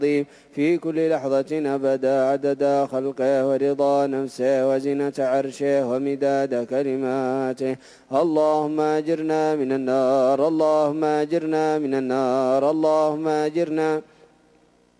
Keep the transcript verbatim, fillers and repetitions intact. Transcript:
في كل لحظة أبدا عدد خلقه ورضا نفسه وزنة عرشه ومداد كلماته. اللهم أجرنا من النار اللهم أجرنا من النار اللهم أجرنا